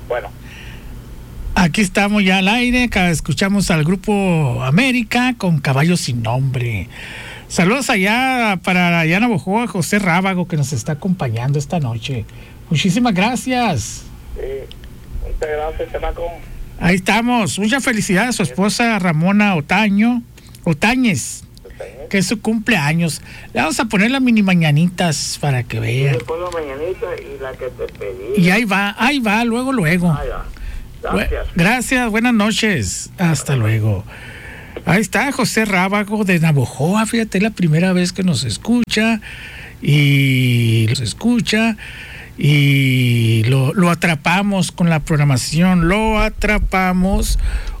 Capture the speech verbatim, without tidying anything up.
Bueno. Aquí estamos ya al aire, acá escuchamos al Grupo América con Caballo Sin Nombre. Saludos allá para allá en Navojoa, José Rábago, que nos está acompañando esta noche. Muchísimas gracias. Sí, muchas gracias, chamaco. Ahí estamos. Mucha felicidad a su esposa Ramona Otaño, Otañez, que es su cumpleaños. Le vamos a poner las mini mañanitas para que vean. Le pongo mañanita y la que te pedí. Y ahí va, ahí va, luego, luego. Ahí va. Gracias. Gracias, buenas noches. Hasta luego. Ahí está José Rábago de Navojoa, fíjate, es la primera vez que nos escucha y nos escucha y lo, lo atrapamos con la programación, lo atrapamos.